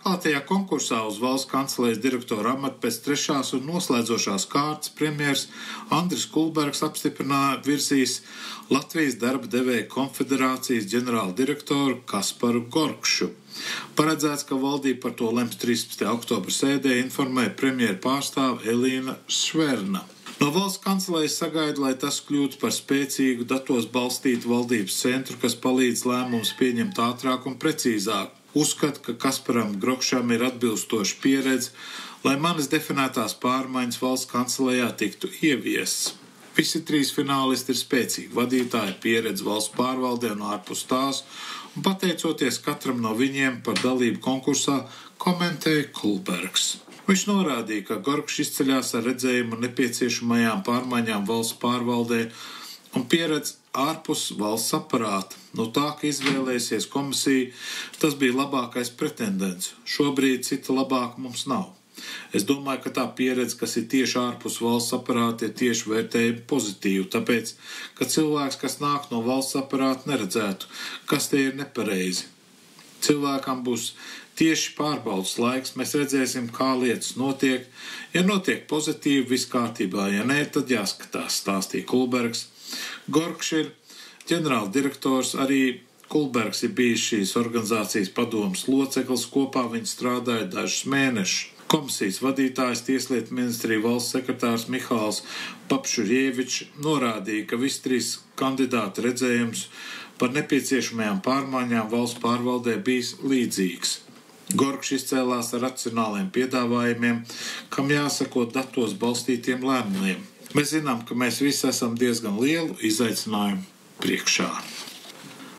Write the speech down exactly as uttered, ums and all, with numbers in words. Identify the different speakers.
Speaker 1: Atklātajā konkursā uz valsts kancelējas direktora amatu pēc trešās un noslēdzošās kārtas premjers Andris Kulbergs apstiprināja virzīs Latvijas darba devēja konfederācijas ģenerāldirektoru Kasparu Gorkšu. Paredzēts, ka valdība par to lems trīspadsmitajā oktobra sēdē, informēja premjera pārstāve Elīna Šverna. No valsts kancelējas sagaida, lai tas kļūtu par spēcīgu datos balstītu valdības centru, kas palīdz lēmumus pieņemt ātrāk un precīzāk. Uzskata, ka Kasparam Gorkšam ir atbilstoša pieredze, lai manis definētās pārmaiņas valsts kancelējā tiktu ieviests. Visi trīs finālisti ir spēcīgi vadītāji, pieredze valsts pārvaldē un ārpus tās, un pateicoties katram no viņiem par dalību konkursā, komentēja Kulbergs. Viņš norādīja, ka Gorkšs izceļās ar redzējumu nepieciešamajām pārmaiņām valsts pārvaldē un pieredzi ārpus valsts aparāta. No tā, ka izvēlēsies komisiju, tas bija labākais pretendents. Šobrīd cita labāka mums nav. Es domāju, ka tā pieredze, kas ir tieši ārpus valsts aparāta, ir tieši vērtējuma pozitīva, tāpēc, ka cilvēks, kas nāk no valsts aparāta, neredzētu, kas te ir nepareizi. Cilvēkam būs tieši pārbaudas laiks, mēs redzēsim, kā lietas notiek. Ja notiek pozitīvi, viss kārtībā, ja nē, tad jāskatās, stāstīja Kulbergs. Gorkšs ir ģenerāldirektors, arī Kulbergs ir bijis šīs organizācijas padomas loceklis, kopā viņi strādāja dažus mēnešus. Komisijas vadītājs Tieslietu ministrija valsts sekretārs Mihāls Papšurjevičs norādīja, ka visi trīs kandidāti redzējums par nepieciešamajām pārmaiņām valsts pārvaldē bijis līdzīgs. Gorkšs izcēlās ar racionāliem piedāvājumiem, kam jāsako datos balstītiem lēmumiem. Mēs zinām, ka mēs visi esam diezgan lielu izaicinājumu priekšā.